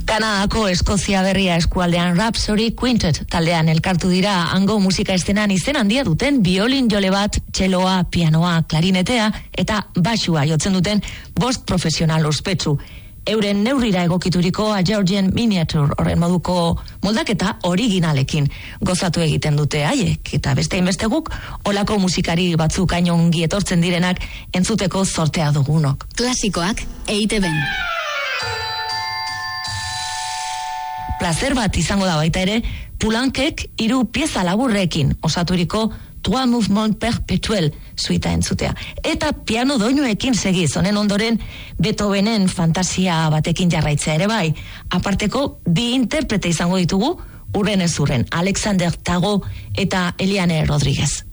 Kanadako Eskozia Berria eskualdean Rhapsody Quintet taldean elkartu dira hango musika estenan izen handia duten biolin jole bat, txeloa, pianoa, klarinetea eta baxua jotzen duten 5 profesional ospetsu. Euren neurrira egokituriko A Georgian Miniature horren moduko moldaketa originalekin gozatu egiten dute haiek, eta beste inbeste guk olako musikari batzuk hain ongi etortzen direnak entzuteko zortea dugunok. Klasikoak EITB-n. Plazer bat izango da baita ere, Poulencek 3 pieza laburrekin osaturiko Trois Mouvements Perpetuels suita entzutea. Eta piano doinuekin segiz, honen ondoren Beethovenen fantasia batekin jarraitzea ere bai. Aparteko 2 interprete izango ditugu, urren ez urren, Alexander Tago eta Eliane Rodriguez.